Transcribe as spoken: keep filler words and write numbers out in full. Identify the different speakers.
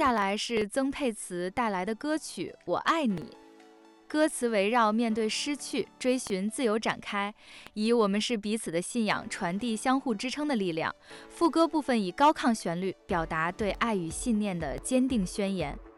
Speaker 1: 下来是曾沛慈带来的歌曲《我爱你》。歌词围绕面对失去、追寻自由展开，以我们是彼此的信仰传递相互支撑的力量。副歌部分以高亢旋律表达对爱与信念的坚定宣言。